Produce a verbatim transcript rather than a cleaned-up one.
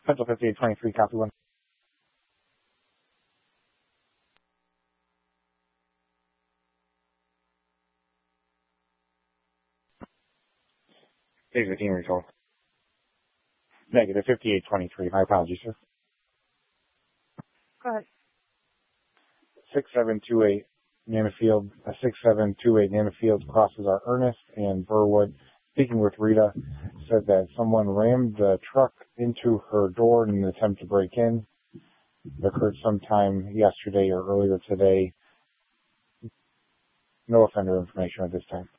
Central fifty-eight twenty-three, copy one. Page fifteen recall. Negative fifty-eight twenty-three. My apologies, sir. Go ahead. six seven two eight Namath Field, uh, six seven two eight Namath Field crosses our Ernest and Burwood. Speaking with Rita, said that someone rammed the truck into her door in an attempt to break in. It occurred sometime yesterday or earlier today. No offender information at this time.